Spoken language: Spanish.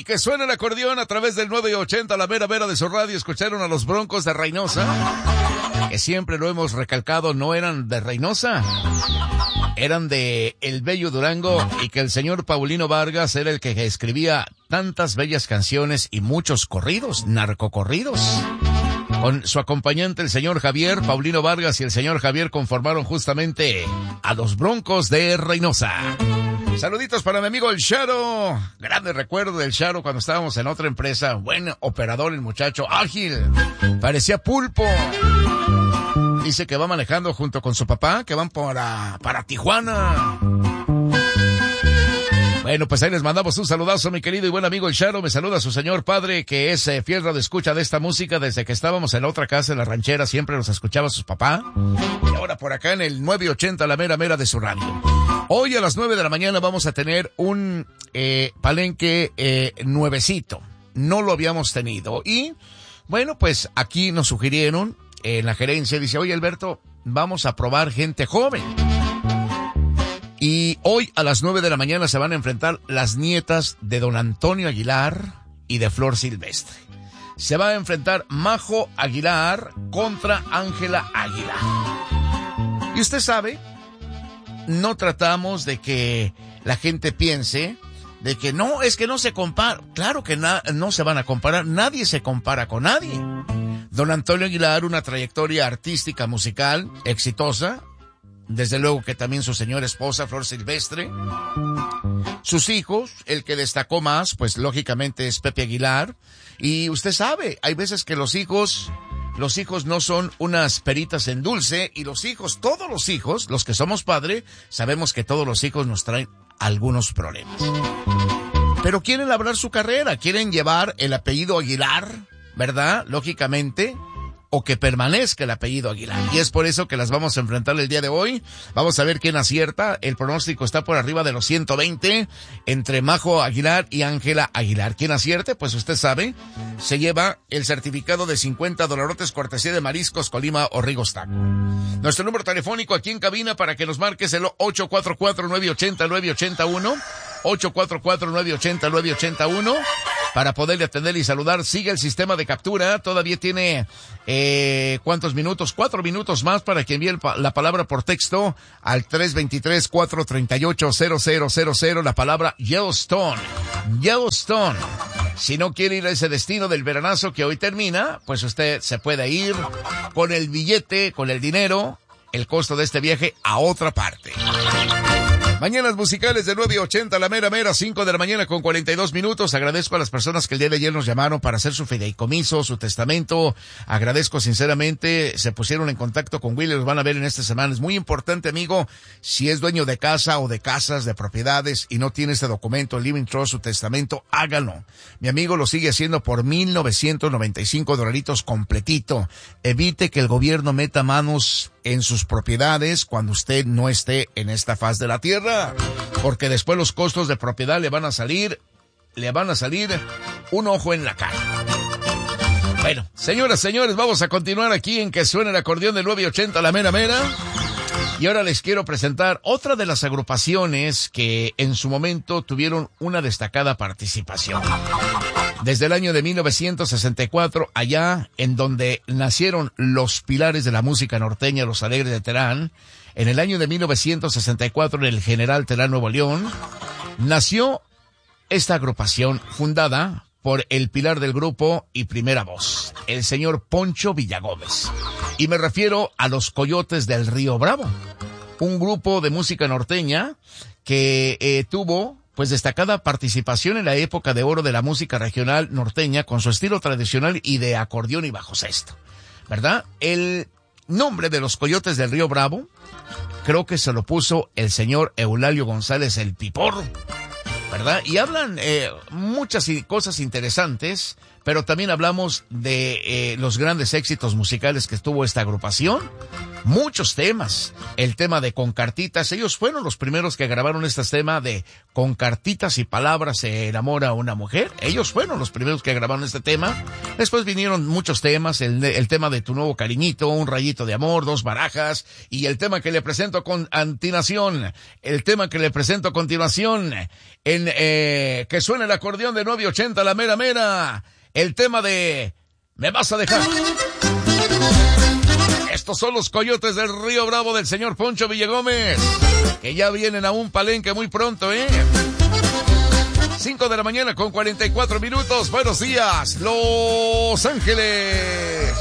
Y que suena el acordeón a través del 980, la mera de su radio. Escucharon a los Broncos de Reynosa, que siempre lo hemos recalcado, no eran de Reynosa, eran de El Bello Durango, y que el señor Paulino Vargas era el que escribía tantas bellas canciones y muchos corridos, narcocorridos. Con su acompañante, el señor Javier, Paulino Vargas y el señor Javier conformaron justamente a los Broncos de Reynosa. Saluditos para mi amigo el Charo. Grande recuerdo del Charo cuando estábamos en otra empresa. Buen operador el muchacho, ágil. Parecía pulpo. Dice que va manejando junto con su papá, que van para Tijuana. Bueno, pues ahí les mandamos un saludazo, mi querido y buen amigo el Charo. Me saluda su señor padre, que es fiel radioescucha de esta música desde que estábamos en la otra casa, en la ranchera. Siempre nos escuchaba su papá. Y ahora por acá en el 980, la mera de su radio. Hoy a las 9 de la mañana vamos a tener un palenque nuevecito. No lo habíamos tenido. Y, bueno, pues aquí nos sugirieron en la gerencia, dice, oye Alberto, vamos a probar gente joven. Y hoy a las 9 de la mañana se van a enfrentar las nietas de don Antonio Aguilar y de Flor Silvestre. Se va a enfrentar Majo Aguilar contra Ángela Aguilar. Y usted sabe, no tratamos de que la gente piense de que no, es que no se compara. Claro que no se van a comparar, nadie se compara con nadie. Don Antonio Aguilar, una trayectoria artística, musical, exitosa. Desde luego que también su señora esposa, Flor Silvestre. Sus hijos, el que destacó más, pues lógicamente es Pepe Aguilar. Y usted sabe, hay veces que los hijos no son unas peritas en dulce. Y los hijos, todos los hijos, los que somos padres, sabemos que todos los hijos nos traen algunos problemas. Pero quieren labrar su carrera, quieren llevar el apellido Aguilar, ¿verdad? Lógicamente, o que permanezca el apellido Aguilar. Y es por eso que las vamos a enfrentar el día de hoy. Vamos a ver quién acierta. El pronóstico está por arriba de los 120 entre Majo Aguilar y Ángela Aguilar. Quien acierte, pues usted sabe, se lleva el certificado de $50 cortesía de Mariscos Colima o Rigos Taco. Nuestro número telefónico aquí en cabina para que nos marques el 844-980-981. 844-980-981 para poderle atender y saludar. Sigue el sistema de captura, todavía tiene ¿cuántos minutos? 4 minutos más para que envíe la palabra por texto al 323-438-0000, la palabra Yellowstone. Si no quiere ir a ese destino del veranazo que hoy termina, pues usted se puede ir con el billete, con el dinero, el costo de este viaje a otra parte. Mañanas musicales de 9:80, la mera, 5 de la mañana con 42 minutos. Agradezco a las personas que el día de ayer nos llamaron para hacer su fideicomiso, su testamento. Agradezco sinceramente, se pusieron en contacto con Willy, los van a ver en esta semana. Es muy importante, amigo, si es dueño de casa o de casas, de propiedades y no tiene este documento, el Living Trust, su testamento, hágalo. Mi amigo lo sigue haciendo por $1,995 completito. Evite que el gobierno meta manos en sus propiedades cuando usted no esté en esta faz de la tierra, porque después los costos de propiedad le van a salir un ojo en la cara. Bueno, señoras, señores, vamos a continuar aquí en que suene el acordeón del 980, la mera. Y ahora les quiero presentar otra de las agrupaciones que en su momento tuvieron una destacada participación. Desde el año de 1964, allá en donde nacieron los pilares de la música norteña, los Alegres de Terán, en el año de 1964 en el General Terán, Nuevo León, nació esta agrupación fundada por el pilar del grupo y primera voz, el señor Poncho Villagómez. Y me refiero a los Coyotes del Río Bravo, un grupo de música norteña que tuvo pues destacada participación en la época de oro de la música regional norteña con su estilo tradicional y de acordeón y bajo sexto, ¿verdad? El nombre de los Coyotes del Río Bravo creo que se lo puso el señor Eulalio González el Piporro, ¿verdad? Y hablan muchas cosas interesantes, pero también hablamos de los grandes éxitos musicales que tuvo esta agrupación. Muchos temas. El tema de Con Cartitas. Ellos fueron los primeros que grabaron este tema de Con Cartitas y Palabras se enamora una mujer. Ellos fueron los primeros que grabaron este tema. Después vinieron muchos temas. El tema de Tu Nuevo Cariñito, Un Rayito de Amor, Dos Barajas. Y el tema que le presento a continuación. Que suene el acordeón de 980, la mera mera. El tema de Me Vas a Dejar. Estos son los Coyotes del Río Bravo del señor Poncho Villagómez, que ya vienen a un palenque muy pronto, 5 de la mañana con 44 minutos. Buenos días, Los Ángeles.